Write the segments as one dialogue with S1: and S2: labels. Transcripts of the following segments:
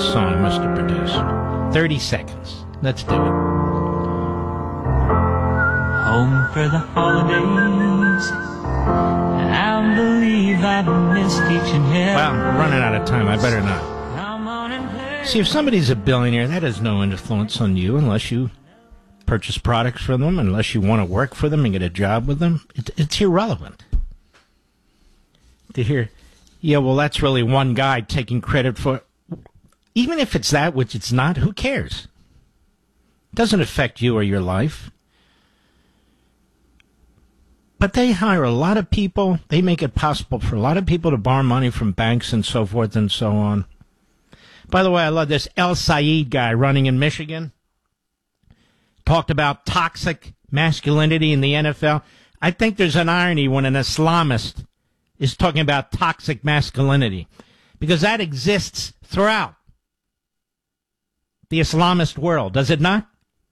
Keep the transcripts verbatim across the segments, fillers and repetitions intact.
S1: Song, Mister Producer. thirty seconds. Let's do it.
S2: Home for the holidays. I believe I've missed each and every.
S1: Well, we're running out of time. I better not. See, if somebody's a billionaire, that has no influence on you unless you purchase products from them, unless you want to work for them and get a job with them. It, it's irrelevant. To hear, yeah, well, that's really one guy taking credit for. Even if it's that, which it's not, who cares? It doesn't affect you or your life. But they hire a lot of people. They make it possible for a lot of people to borrow money from banks and so forth and so on. By the way, I love this El Said guy running in Michigan. Talked about toxic masculinity in the N F L. I think there's an irony when an Islamist is talking about toxic masculinity, because that exists throughout the Islamist world, does it not?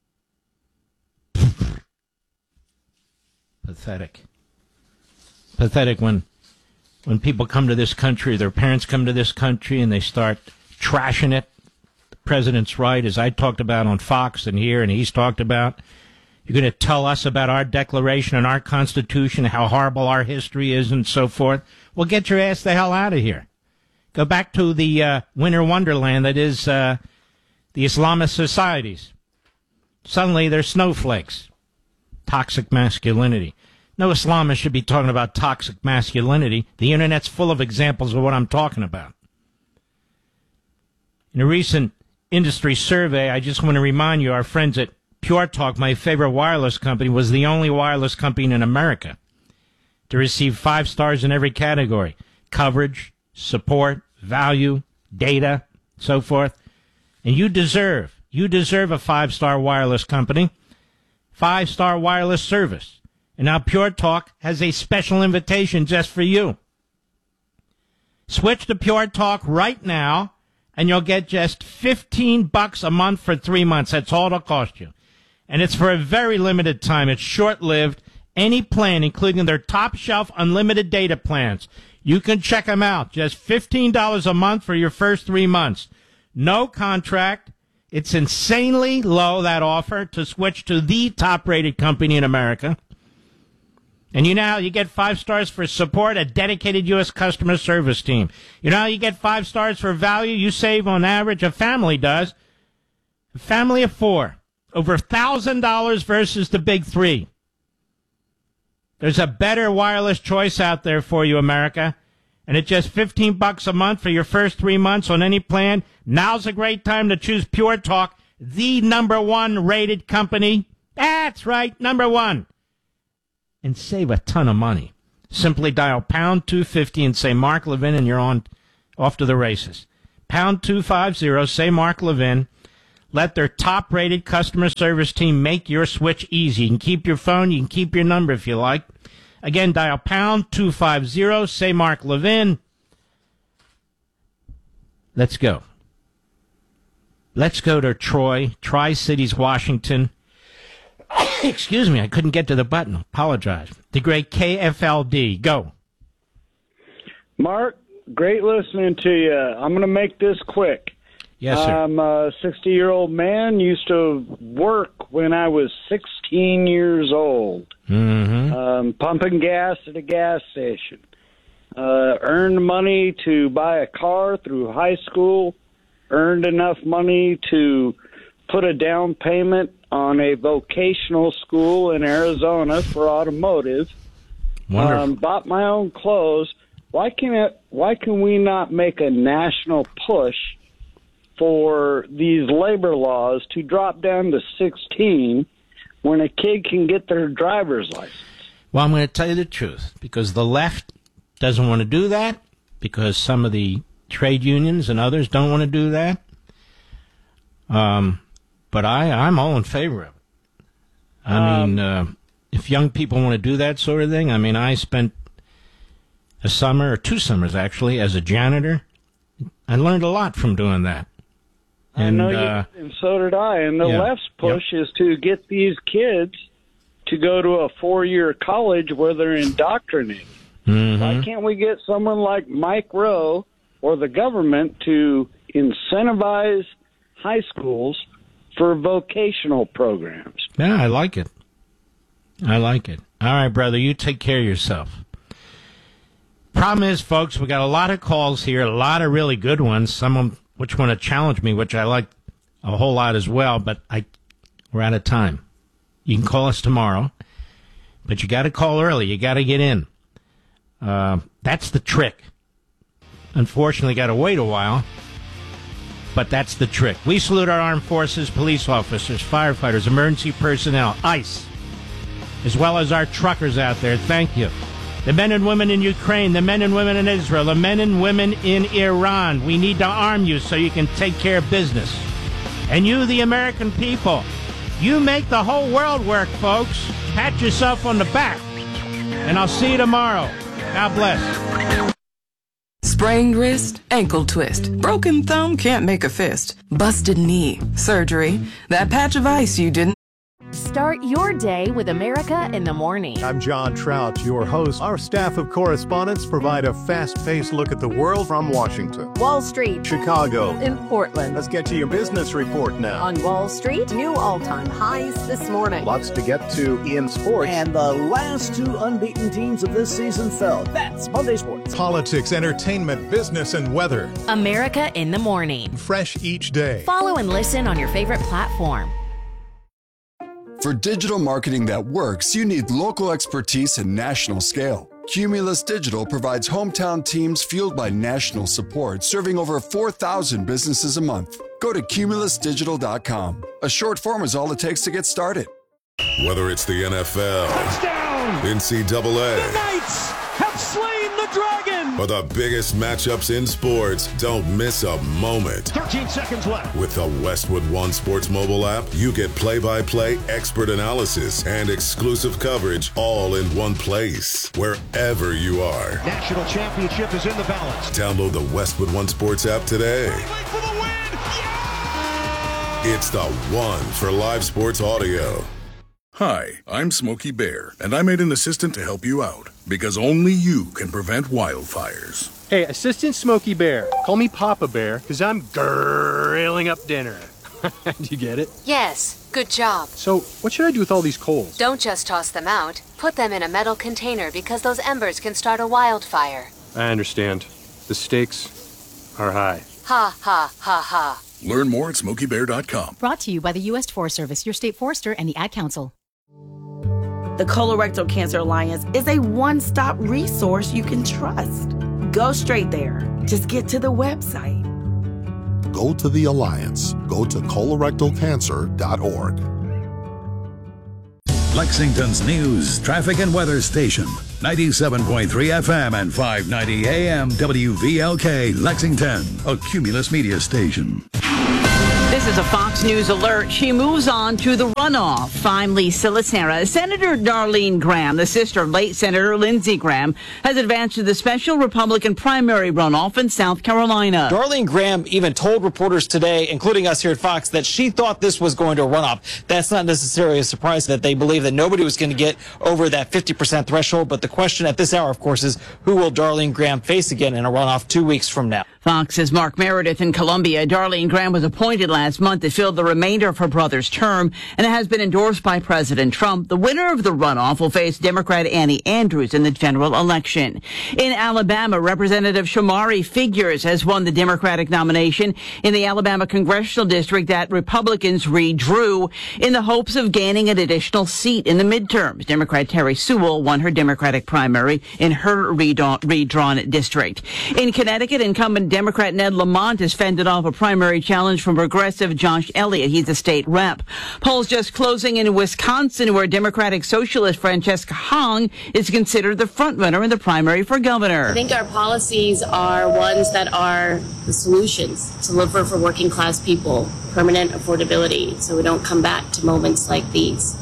S1: Pathetic. Pathetic when when people come to this country, their parents come to this country, and they start trashing it. The president's right, as I talked about on Fox and here, and he's talked about. You're going to tell us about our Declaration and our Constitution, how horrible our history is, and so forth. Well, get your ass the hell out of here. Go back to the uh, winter wonderland that is uh, the Islamist societies. Suddenly they're snowflakes. Toxic masculinity. No Islamist should be talking about toxic masculinity. The Internet's full of examples of what I'm talking about. In a recent industry survey, I just want to remind you, our friends at Pure Talk, my favorite wireless company, was the only wireless company in America to receive five stars in every category. Coverage, support, value, data, so forth. And you deserve, you deserve a five-star wireless company, five-star wireless service. And now Pure Talk has a special invitation just for you. Switch to Pure Talk right now, and you'll get just fifteen bucks a month for three months. That's all it'll cost you. And it's for a very limited time. It's short-lived. Any plan, including their top-shelf unlimited data plans, you can check them out. Just fifteen dollars a month for your first three months. No contract. It's insanely low, that offer, to switch to the top-rated company in America. And you know how you get five stars for support, a dedicated U S customer service team. You know how you get five stars for value? You save on average, a family does, a family of four, over one thousand dollars versus the big three. There's a better wireless choice out there for you, America. And at just fifteen bucks a month for your first three months on any plan, now's a great time to choose Pure Talk, the number one rated company. That's right, number one. And save a ton of money. Simply dial pound two fifty and say Mark Levin, and you're on off to the races. Pound two fifty, say Mark Levin. Let their top-rated customer service team make your switch easy. You can keep your phone, you can keep your number if you like. Again, dial pound two fifty, say Mark Levin. Let's go. Let's go to Troy, Tri-Cities, Washington. Excuse me, I couldn't get to the button. Apologize. The great K F L D. Go.
S3: Mark, great listening to you. I'm going to make this quick.
S1: Yes, sir.
S3: I'm a sixty-year-old man, used to work when I was sixteen years old,
S1: mm-hmm.
S3: um, pumping gas at a gas station. Uh, earned money to buy a car through high school, earned enough money to put a down payment on a vocational school in Arizona for automotive.
S1: Wonderful.
S3: Um, bought my own clothes. Why can it, why can we not make a national push for these labor laws to drop down to sixteen when a kid can get their driver's license?
S1: Well, I'm going to tell you the truth, because the left doesn't want to do that, because some of the trade unions and others don't want to do that. Um, but I, I'm all in favor of it. I um, mean, uh, if young people want to do that sort of thing, I mean, I spent a summer, or two summers actually, as a janitor. I learned a lot from doing that. And,
S3: I know
S1: uh,
S3: you, and so did I. And the
S1: yeah,
S3: left's push
S1: yep.
S3: is to get these kids to go to a four-year college where they're indoctrinated.
S1: Mm-hmm.
S3: Why can't we get someone like Mike Rowe or the government to incentivize high schools for vocational programs.
S1: Yeah, I like it. I like it. All right, brother, you take care of yourself. Problem is, folks, we got a lot of calls here, a lot of really good ones, some of them which want to challenge me, which I like a whole lot as well, but I we're out of time. You can call us tomorrow, but you got to call early. You got to get in. Uh, that's the trick. Unfortunately, got to wait a while, but that's the trick. We salute our armed forces, police officers, firefighters, emergency personnel, ICE, as well as our truckers out there. Thank you. The men and women in Ukraine, the men and women in Israel, the men and women in Iran. We need to arm you so you can take care of business. And you, the American people, you make the whole world work, folks. Pat yourself on the back. And I'll see you tomorrow. God bless.
S4: Sprained wrist, ankle twist, broken thumb, can't make a fist, busted knee, surgery, that patch of ice you didn't.
S5: Start your day with America in the Morning.
S6: I'm John Trout, your host. Our staff of correspondents provide a fast-paced look at the world from Washington,
S5: Wall Street,
S6: Chicago,
S5: and Portland.
S6: Let's get to your business report now.
S5: On Wall Street, new all-time highs this morning.
S6: Lots to get to in sports.
S7: And the last two unbeaten teams of this season fell. That's Monday Sports.
S6: Politics, entertainment, business, and weather.
S5: America in the Morning.
S6: Fresh each day.
S5: Follow and listen on your favorite platform.
S8: For digital marketing that works, you need local expertise and national scale. Cumulus Digital provides hometown teams fueled by national support, serving over four thousand businesses a month. Go to cumulus digital dot com. A short form is all it takes to get started.
S9: Whether it's the N F L,
S10: touchdown,
S9: N C double A,
S10: the Knights have slain the dragon,
S9: or the biggest matchups in sports, don't miss a moment.
S10: thirteen seconds left.
S9: With the Westwood One Sports mobile app, you get play-by-play expert analysis and exclusive coverage all in one place, wherever you are.
S10: National championship is in the balance.
S9: Download the Westwood One Sports app today.
S10: For the win. Yeah!
S9: It's the one for live sports audio.
S11: Hi, I'm Smokey Bear, and I made an assistant to help you out, because only you can prevent wildfires.
S12: Hey, Assistant Smokey Bear, call me Papa Bear, because I'm grilling up dinner. Do you get it?
S13: Yes, good job.
S12: So, what should I do with all these coals?
S13: Don't just toss them out. Put them in a metal container because those embers can start a wildfire.
S12: I understand. The stakes are high.
S13: Ha, ha, ha, ha.
S11: Learn more at smokey bear dot com.
S14: Brought to you by the U S Forest Service, your state forester, and the Ad Council.
S15: The Colorectal Cancer Alliance is a one-stop resource you can trust. Go straight there. Just get to the website.
S16: Go to the Alliance. Go to colorectal cancer dot org.
S17: Lexington's news, traffic, and weather station. ninety-seven point three F M and five ninety A M W V L K, Lexington, a Cumulus media station.
S18: This is a Fox News alert. She moves on to the runoff. I'm Lisa Lacera. Senator Darlene Graham, the sister of late Senator Lindsey Graham, has advanced to the special Republican primary runoff in South Carolina.
S19: Darlene Graham even told reporters today, including us here at Fox, that she thought this was going to run off. That's not necessarily a surprise that they believe that nobody was going to get over that fifty percent threshold. But the question at this hour, of course, is who will Darlene Graham face again in a runoff two weeks from now?
S18: Fox's Mark Meredith in Columbia. Darlene Graham was appointed last month to fill the remainder of her brother's term and has been endorsed by President Trump. The winner of the runoff will face Democrat Annie Andrews in the general election. In Alabama, Representative Shamari Figures has won the Democratic nomination in the Alabama congressional district that Republicans redrew in the hopes of gaining an additional seat in the midterms. Democrat Terry Sewell won her Democratic primary in her redrawn district. In Connecticut, incumbent Democrat Ned Lamont has fended off a primary challenge from progressive Josh Elliott. He's a state rep. Polls just closing in Wisconsin, where Democratic Socialist Francesca Hong is considered the frontrunner in the primary for governor.
S20: I think our policies are ones that are the solutions to deliver for working class people, permanent affordability, so we don't come back to moments like these.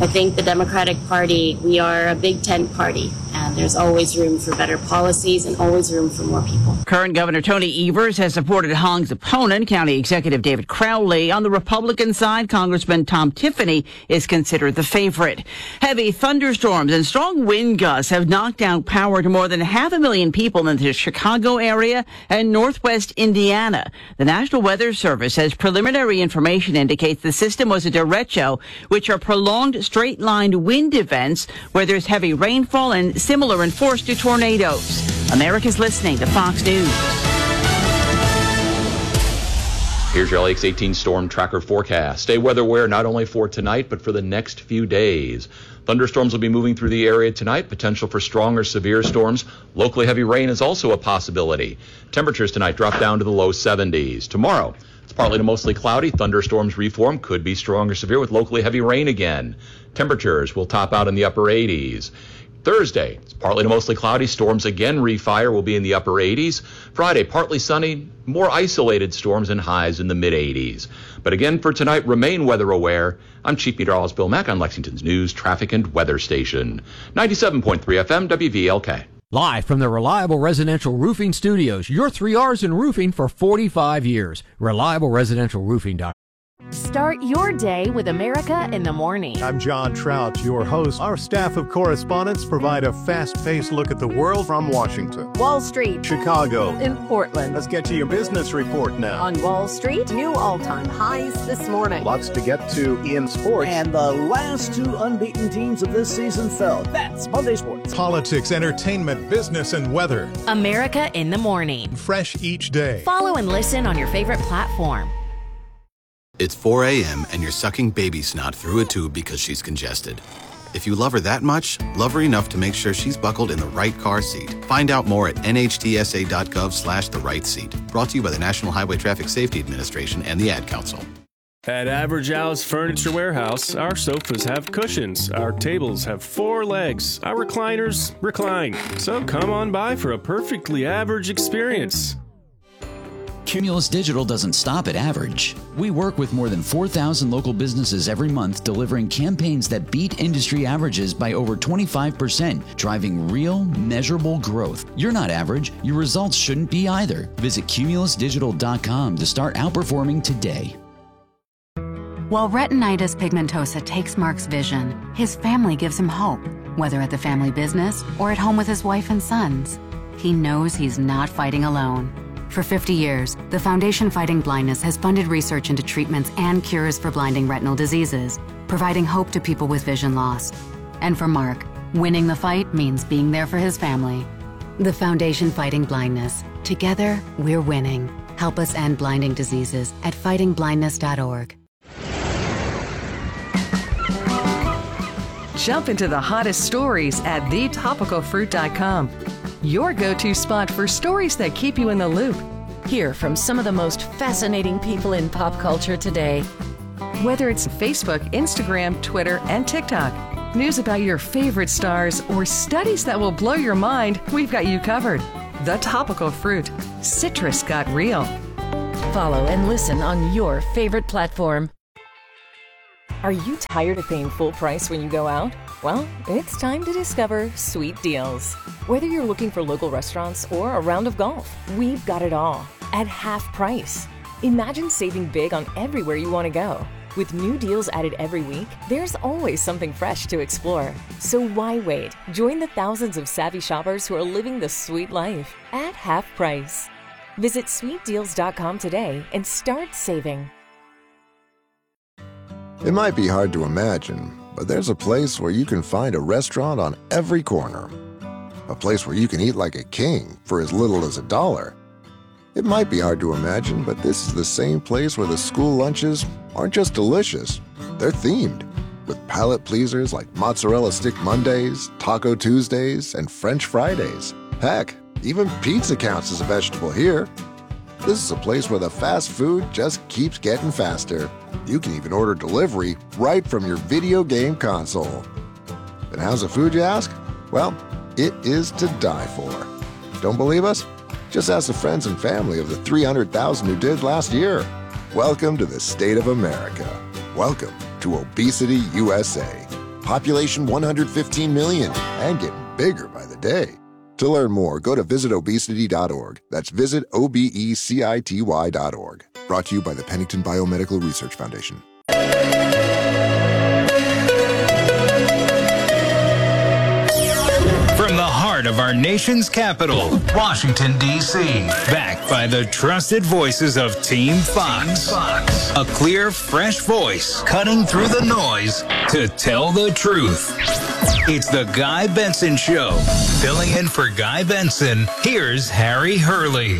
S20: I think the Democratic Party, we are a big tent party, and there's always room for better policies and always room for more people.
S18: Current Governor Tony Evers has supported Hong's opponent, County Executive David Crowley. On the Republican side, Congressman Tom Tiffany is considered the favorite. Heavy thunderstorms and strong wind gusts have knocked out power to more than half a million people in the Chicago area and northwest Indiana. The National Weather Service says preliminary information indicates the system was a derecho, which are prolonged straight-lined wind events where there's heavy rainfall and similar in force to tornadoes. America's listening to Fox News.
S21: Here's your L A X eighteen Storm Tracker forecast. Stay weather aware not only for tonight, but for the next few days. Thunderstorms will be moving through the area tonight. Potential for strong or severe storms. Locally heavy rain is also a possibility. Temperatures tonight drop down to the low seventies. Tomorrow, it's partly to mostly cloudy. Thunderstorms reform, could be strong or severe with locally heavy rain again. Temperatures will top out in the upper eighties. Thursday, it's partly to mostly cloudy. Storms again refire, will be in the upper eighties. Friday, partly sunny, more isolated storms and highs in the mid eighties. But again, for tonight, remain weather aware. I'm Chief Meteorologist Bill Mack on Lexington's News, Traffic, and Weather Station. ninety-seven point three F M, W V L K.
S22: Live from the Reliable Residential Roofing Studios, your three R's in roofing for forty-five years. Reliable Residential Roofing dot com.
S5: Start your day with America in the Morning.
S6: I'm John Trout, your host. Our staff of correspondents provide a fast-paced look at the world from Washington,
S7: Wall Street,
S6: Chicago,
S7: in Portland.
S6: Let's get to your business report now.
S7: On Wall Street, new all-time highs this morning.
S6: Lots to get to in sports.
S7: And the last two unbeaten teams of this season fell. That's Monday Sports.
S6: Politics, entertainment, business, and weather.
S5: America in the Morning.
S6: Fresh each day.
S5: Follow and listen on your favorite platform.
S23: It's four a.m. and you're sucking baby snot through a tube because she's congested. If you love her that much, love her enough to make sure she's buckled in the right car seat. Find out more at N H T S A dot gov slash the right seat. Brought to you by the National Highway Traffic Safety Administration and the Ad Council.
S24: At Average Al's Furniture Warehouse, our sofas have cushions, our tables have four legs, our recliners recline. So come on by for a perfectly average experience.
S25: Cumulus Digital doesn't stop at average. We work with more than four thousand local businesses every month, delivering campaigns that beat industry averages by over twenty-five percent, driving real, measurable growth. You're not average. Your results shouldn't be either. Visit Cumulus Digital dot com to start outperforming today.
S26: While retinitis pigmentosa takes Mark's vision, his family gives him hope, whether at the family business or at home with his wife and sons. He knows he's not fighting alone. For fifty years, the Foundation Fighting Blindness has funded research into treatments and cures for blinding retinal diseases, providing hope to people with vision loss. And for Mark, winning the fight means being there for his family. The Foundation Fighting Blindness. Together, we're winning. Help us end blinding diseases at fighting blindness dot org.
S27: Jump into the hottest stories at the topical fruit dot com. Your go-to spot for stories that keep you in the loop.
S28: Hear from some of the most fascinating people in pop culture today.
S27: Whether it's Facebook, Instagram, Twitter, and TikTok, news about your favorite stars, or studies that will blow your mind, we've got you covered. The Topical Fruit. Citrus got real.
S28: Follow and listen on your favorite platform. Are you tired of paying full price when you go out? Well, it's time to discover Sweet Deals. Whether you're looking for local restaurants or a round of golf, we've got it all at half price. Imagine saving big on everywhere you want to go. With new deals added every week, there's always something fresh to explore. So why wait? Join the thousands of savvy shoppers who are living the sweet life at half price. Visit sweet deals dot com today and start saving.
S29: It might be hard to imagine, but there's a place where you can find a restaurant on every corner. A place where you can eat like a king for as little as a dollar. It might be hard to imagine, but this is the same place where the school lunches aren't just delicious, they're themed. With palate pleasers like Mozzarella Stick Mondays, Taco Tuesdays, and French Fridays. Heck, even pizza counts as a vegetable here. This is a place where the fast food just keeps getting faster. You can even order delivery right from your video game console. And how's the food, you ask? Well, it is to die for. Don't believe us? Just ask the friends and family of the three hundred thousand who did last year. Welcome to the state of America. Welcome to Obesity U S A. population one hundred fifteen million, and getting bigger by the day. To learn more, go to visit obesity dot org. That's visit O B E C I T Y dot org. Brought to you by the Pennington Biomedical Research Foundation.
S1: From the heart of our nation's capital, Washington, D C, backed by the trusted voices of Team Fox. Team Fox. A clear, fresh voice cutting through the noise to tell the truth. It's the Guy Benson Show. Filling in for Guy Benson, here's Harry Hurley.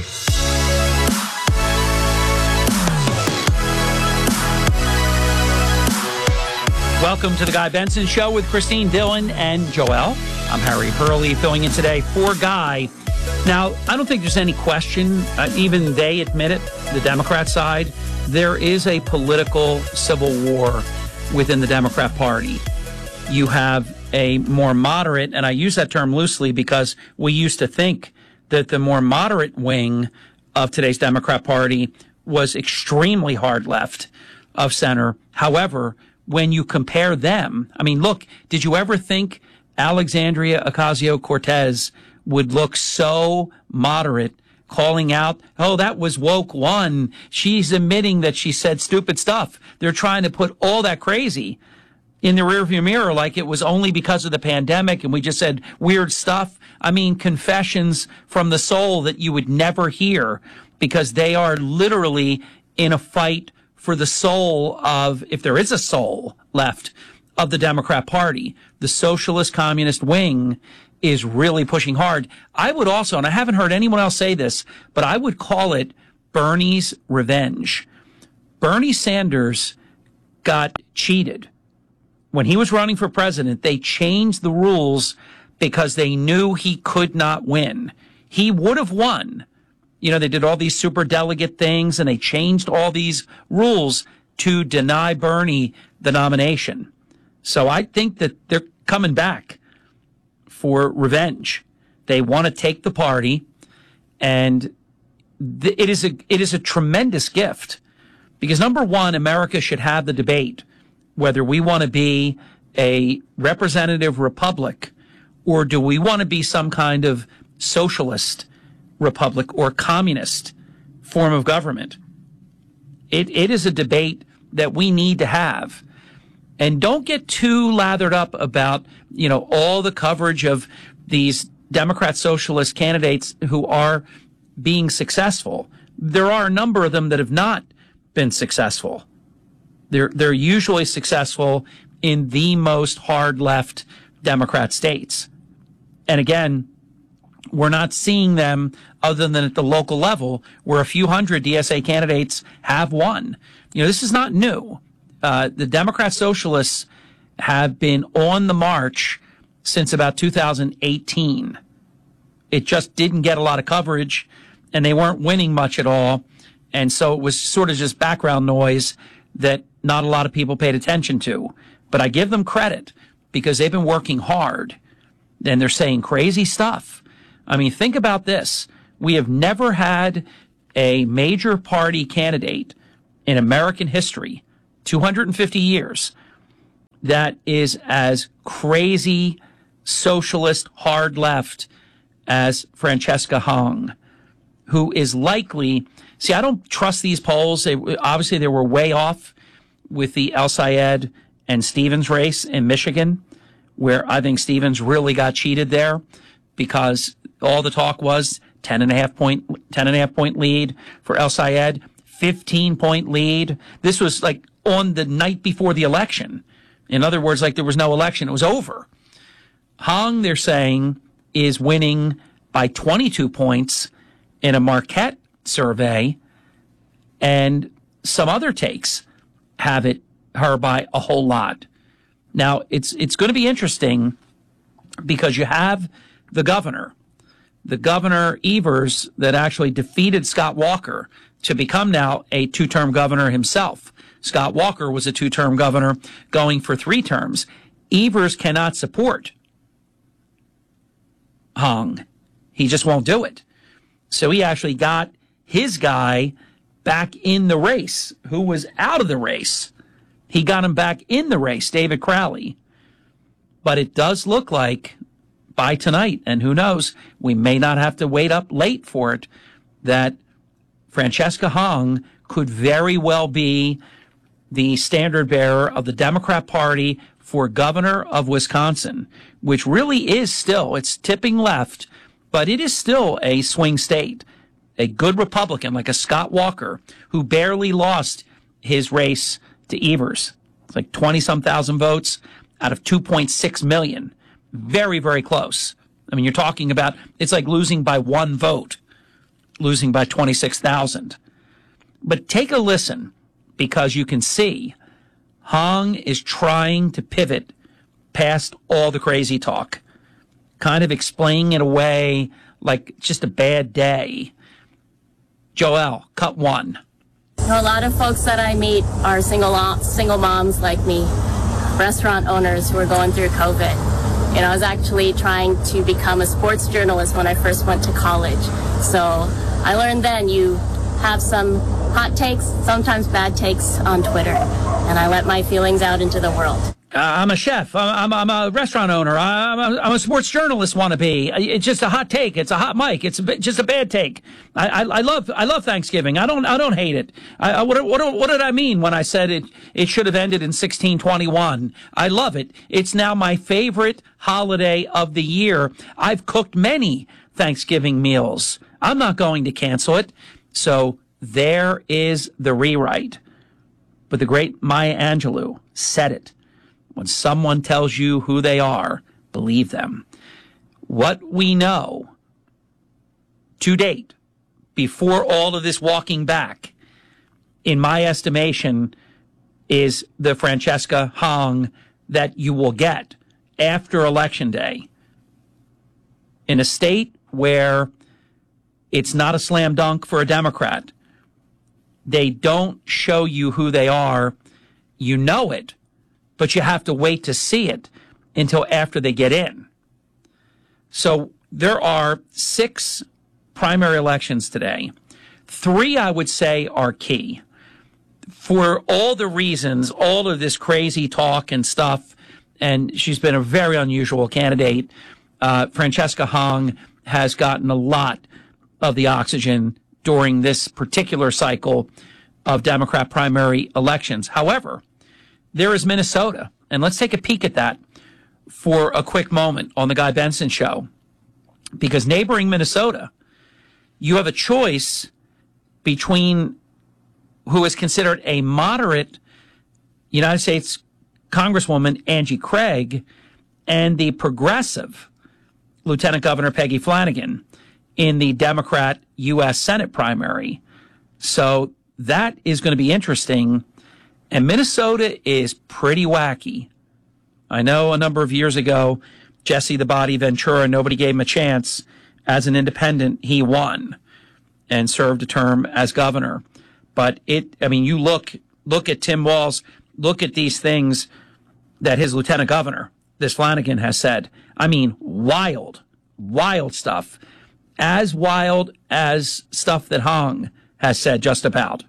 S2: Welcome to the Guy Benson Show with Christine Dillon and Joel. I'm Harry Hurley filling in today for Guy. Now, I don't think there's any question, uh, even they admit it, the Democrat side, there is a political civil war within the Democrat Party. You have a more moderate, and I use that term loosely because we used to think that the more moderate wing of today's Democrat Party was extremely hard left of center. However, when you compare them, I mean, look, did you ever think Alexandria Ocasio-Cortez would look so moderate, calling out, oh, that was woke one. She's admitting that she said stupid stuff. They're trying to put all that crazy in the rearview mirror like it was only because of the pandemic and we just said weird stuff. I mean, confessions from the soul that you would never hear because they are literally in a fight for the soul of, if there is a soul left, of the Democrat Party. The socialist communist wing is really pushing hard. I would also, and I haven't heard anyone else say this, but I would call it Bernie's revenge. Bernie Sanders got cheated. When he was running for president, they changed the rules because they knew he could not win. He would have won. You know, they did all these super delegate things and they changed all these rules to deny Bernie the nomination. So I think that they're coming back for revenge. They want to take the party, and th- it is a it is a tremendous gift because, number one, America should have the debate whether we want to be a representative republic or do we want to be some kind of socialist republic or communist form of government. It it is a debate that we need to have. And don't get too lathered up about, you know, all the coverage of these Democrat socialist candidates who are being successful. There are a number of them that have not been successful. They're, they're usually successful in the most hard left Democrat states. And again, we're not seeing them other than at the local level where a few hundred D S A candidates have won. You know, this is not new. Uh, the Democrat Socialists have been on the march since about two thousand eighteen. It just didn't get a lot of coverage, and they weren't winning much at all. And so it was sort of just background noise that not a lot of people paid attention to. But I give them credit because they've been working hard, and they're saying crazy stuff. I mean, think about this. We have never had a major party candidate in American history, two hundred fifty years, that is as crazy socialist hard left as Francesca Hong, who is likely, see, I don't trust these polls. They, obviously, they were way off with the El Sayed and Stevens race in Michigan, where I think Stevens really got cheated there because all the talk was ten and a half point, ten and a half point lead for El Sayed, fifteen point lead. This was like on the night before the election. In other words, like there was no election. It was over. Hong, they're saying, is winning by twenty-two points in a Marquette survey, and some other takes have it her by a whole lot. Now, it's it's going to be interesting because you have the governor, the governor Evers, that actually defeated Scott Walker to become now a two-term governor himself. Scott Walker was a two-term governor going for three terms. Evers cannot support Hong. He just won't do it. So he actually got his guy back in the race, who was out of the race. He got him back in the race, David Crowley. But it does look like by tonight, and who knows, we may not have to wait up late for it, that Francesca Hong could very well be the standard bearer of the Democrat Party for governor of Wisconsin, which really is still, it's tipping left, but it is still a swing state. A good Republican like a Scott Walker, who barely lost his race to Evers. It's like twenty-some thousand votes out of two point six million. Very, very close. I mean, you're talking about, it's like losing by one vote, losing by twenty-six thousand. But take a listen, because you can see Hong is trying to pivot past all the crazy talk, kind of explaining it away like just a bad day. Joelle, cut one.
S20: You know, a lot of folks that I meet are single single moms like me, restaurant owners who are going through COVID. You know, I was actually trying to become a sports journalist when I first went to college. So I learned then you have some hot takes, sometimes bad takes on Twitter, and I let my feelings out into the world.
S2: Uh, I'm a chef. I'm, I'm, I'm a restaurant owner. I'm a, I'm a sports journalist wannabe. It's just a hot take. It's a hot mic. It's a, just a bad take. I, I, I love I love Thanksgiving. I don't I don't hate it. I, I, what, what, what did I mean when I said it it should have ended in sixteen twenty-one? I love it. It's now my favorite holiday of the year. I've cooked many Thanksgiving meals. I'm not going to cancel it. So there is the rewrite. But the great Maya Angelou said it. When someone tells you who they are, believe them. What we know to date, before all of this walking back, in my estimation, is the Francesca Hong that you will get after Election Day. In a state where it's not a slam dunk for a Democrat, they don't show you who they are. You know it, but you have to wait to see it until after they get in. So there are six primary elections today. Three, I would say, are key. For all the reasons, all of this crazy talk and stuff, and she's been a very unusual candidate, uh, Francesca Hong has gotten a lot of the oxygen during this particular cycle of Democrat primary elections. However, there is Minnesota, and let's take a peek at that for a quick moment on the Guy Benson Show. Because neighboring Minnesota, you have a choice between who is considered a moderate United States Congresswoman, Angie Craig, and the progressive Lieutenant Governor Peggy Flanagan in the Democrat U S Senate primary. So that is going to be interesting. And Minnesota is pretty wacky. I know a number of years ago, Jesse the Body Ventura, nobody gave him a chance. As an independent, he won and served a term as governor. But it, I mean, you look, look at Tim Walz, look at these things that his lieutenant governor, this Flanagan, has said. I mean, wild, wild stuff. As wild as stuff that Hong has said just about.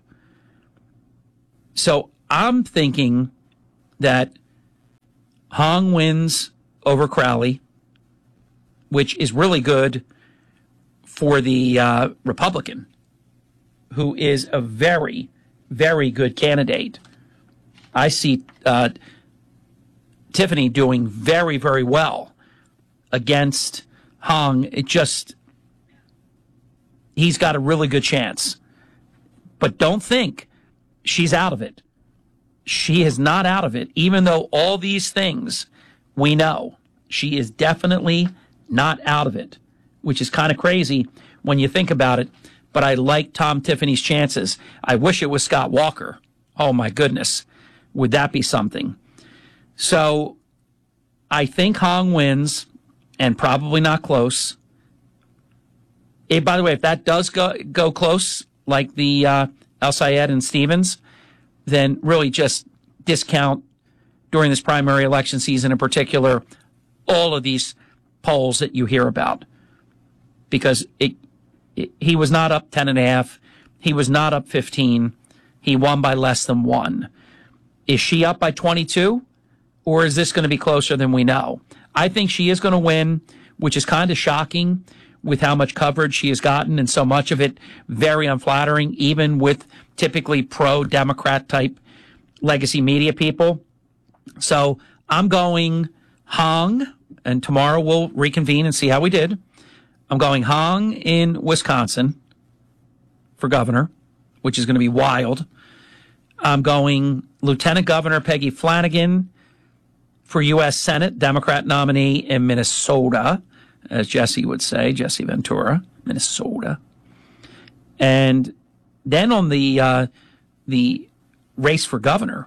S2: So I'm thinking that Hong wins over Crowley, which is really good for the uh, Republican, who is a very, very good candidate. I see uh, Tiffany doing very, very well against Hong. It just, he's got a really good chance. But don't think she's out of it. She is not out of it, even though all these things we know. She is definitely not out of it, which is kind of crazy when you think about it. But I like Tom Tiffany's chances. I wish it was Scott Walker. Oh, my goodness. Would that be something? So I think Hong wins, and probably not close. Hey, by the way, if that does go, go close, like the uh, El Sayed and Stevens, then really just discount during this primary election season in particular all of these polls that you hear about. Because it, it, he was not up ten and a half. He was not up fifteen. He won by less than one. Is she up by twenty-two? or is this going to be closer than we know? I think she is going to win, which is kind of shocking with how much coverage she has gotten, and so much of it very unflattering, even with typically pro-Democrat type legacy media people. So I'm going Hong, and tomorrow we'll reconvene and see how we did. I'm going Hong in Wisconsin for governor, which is going to be wild. I'm going Lieutenant Governor Peggy Flanagan for U S Senate, Democrat nominee in Minnesota, as Jesse would say, Jesse Ventura, Minnesota. And then on the uh, the race for governor,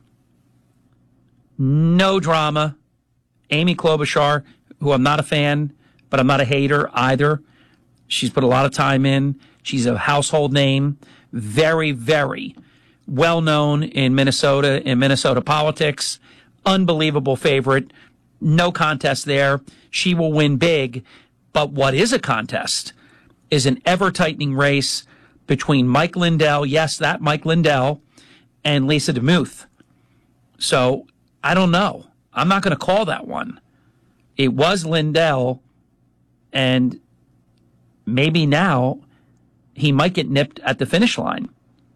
S2: no drama. Amy Klobuchar, who I'm not a fan, but I'm not a hater either. She's put a lot of time in. She's a household name, very, very well known in Minnesota, in Minnesota politics. Unbelievable favorite. No contest there. She will win big. But what is a contest is an ever-tightening race between Mike Lindell, yes, that Mike Lindell, and Lisa DeMuth. So I don't know. I'm not going to call that one. It was Lindell, and maybe now he might get nipped at the finish line.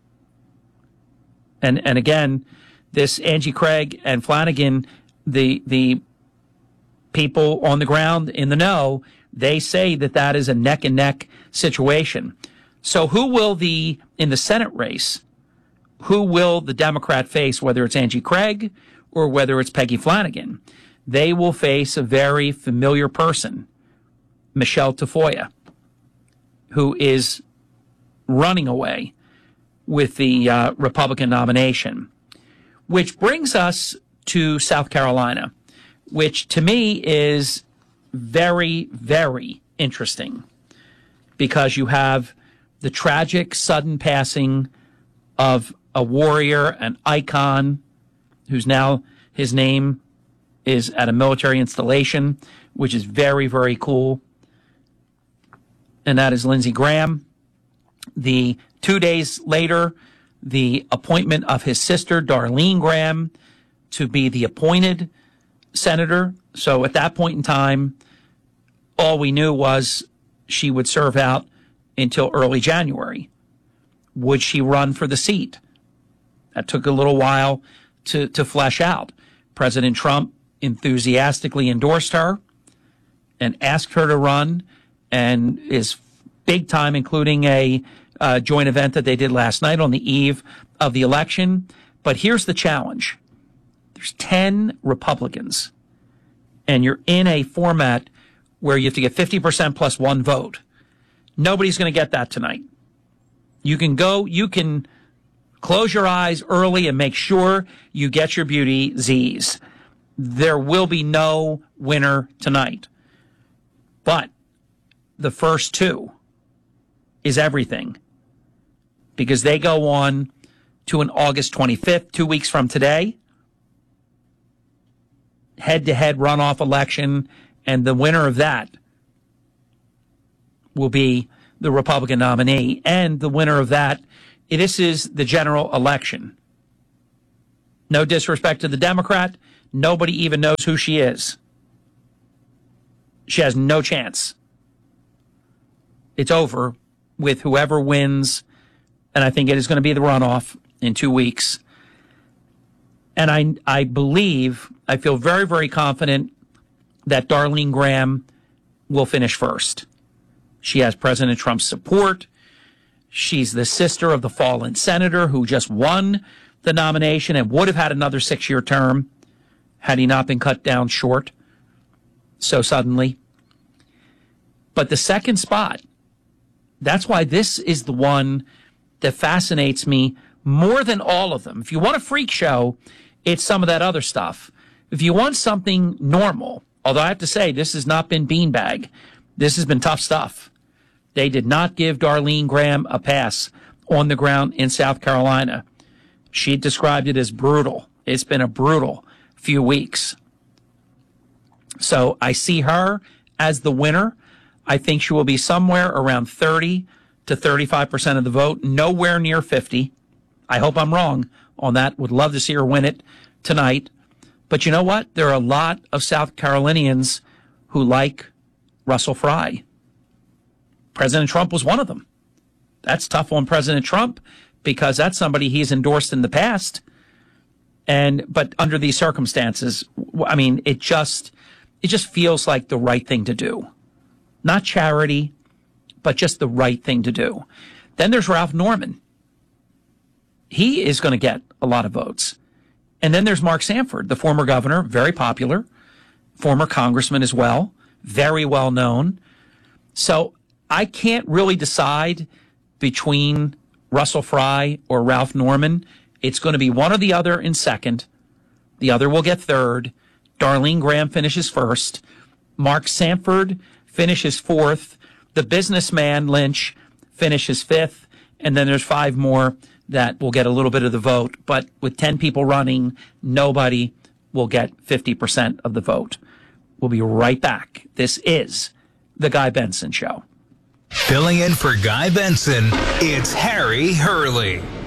S2: And and again, this Angie Craig and Flanagan, the the people on the ground in the know, they say that that is a neck and neck situation. So who will the, in the Senate race, who will the Democrat face, whether it's Angie Craig or whether it's Peggy Flanagan? They will face a very familiar person, Michelle Tafoya, who is running away with the uh, Republican nomination, which brings us to South Carolina, which to me is very, very interesting because you have the tragic sudden passing of a warrior, an icon, who's now, his name is at a military installation, which is very, very cool. And that is Lindsey Graham. The two days later, the appointment of his sister, Darlene Graham, to be the appointed senator. So at that point in time, all we knew was she would serve out until early January. Would she run for the seat? That took a little while to, to flesh out. President Trump enthusiastically endorsed her and asked her to run, and is big time, including a uh, joint event that they did last night on the eve of the election. But here's the challenge. There's ten Republicans, and you're in a format where you have to get fifty percent plus one vote. Nobody's going to get that tonight. You can go, you can close your eyes early and make sure you get your beauty Z's. There will be no winner tonight. But the first two is everything, because they go on to an August twenty-fifth, two weeks from today, head-to-head runoff election, and the winner of that will be the Republican nominee. And the winner of that, this is the general election. No disrespect to the Democrat. Nobody even knows who she is. She has no chance. It's over with whoever wins, and I think it is going to be the runoff in two weeks. And I, I believe, I feel very, very confident that Darlene Graham will finish first. She has President Trump's support. She's the sister of the fallen senator who just won the nomination and would have had another six-year term had he not been cut down short so suddenly. But the second spot, that's why this is the one that fascinates me more than all of them. If you want a freak show, it's some of that other stuff. If you want something normal, although I have to say, this has not been beanbag. This has been tough stuff. They did not give Darlene Graham a pass on the ground in South Carolina. She described it as brutal. It's been a brutal few weeks. So I see her as the winner. I think she will be somewhere around thirty to thirty-five percent of the vote, nowhere near fifty. I hope I'm wrong on that. Would love to see her win it tonight. But you know what? There are a lot of South Carolinians who like Russell Fry. President Trump was one of them. That's tough on President Trump because that's somebody he's endorsed in the past. And but under these circumstances, I mean, it just it just feels like the right thing to do. Not charity, but just the right thing to do. Then there's Ralph Norman. He is going to get a lot of votes. And then there's Mark Sanford, the former governor, very popular, former congressman as well, very well known. So I can't really decide between Russell Fry or Ralph Norman. It's going to be one or the other in second. The other will get third. Darlene Graham finishes first. Mark Sanford finishes fourth. The businessman, Lynch, finishes fifth. And then there's five more that will get a little bit of the vote. But with ten people running, nobody will get fifty percent of the vote. We'll be right back. This is The Guy Benson Show.
S1: Filling in for Guy Benson, it's Harry Hurley.